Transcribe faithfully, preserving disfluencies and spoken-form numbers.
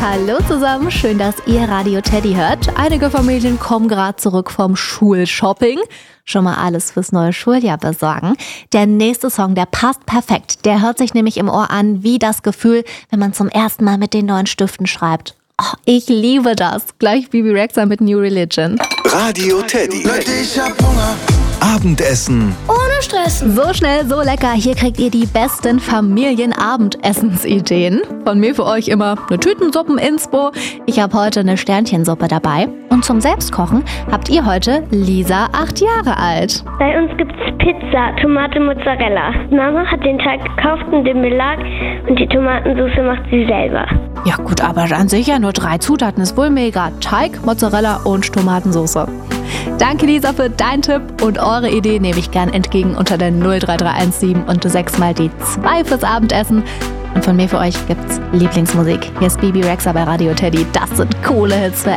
Hallo zusammen, schön, dass ihr Radio Teddy hört. Einige Familien kommen gerade zurück vom Schulshopping. Schon mal alles fürs neue Schuljahr besorgen. Der nächste Song, der passt perfekt. Der hört sich nämlich im Ohr an wie das Gefühl, wenn man zum ersten Mal mit den neuen Stiften schreibt. Oh, ich liebe das. Gleich Bebe Rexha mit New Religion. Radio Teddy. Leute, ich hab Hunger. Abendessen. Ohne Stress. So schnell, so lecker. Hier kriegt ihr die besten Familienabendessensideen. Von mir für euch immer eine Tütensuppen-Inspo. Ich habe heute eine Sternchensuppe dabei. Und zum Selbstkochen habt ihr heute Lisa, acht Jahre alt. Bei uns gibt's Pizza, Tomate, Mozzarella. Mama hat den Teig gekauft und den Belag und die Tomatensauce macht sie selber. Ja gut, aber an sich ja nur drei Zutaten. Ist wohl mega. Teig, Mozzarella und Tomatensauce. Danke Lisa für deinen Tipp und eure Idee nehme ich gern entgegen unter der null drei drei eins sieben und sechs mal die zwei fürs Abendessen. Und von mir für euch gibt's Lieblingsmusik. Hier ist Bebe Rexha bei Radio Teddy. Das sind coole Hits für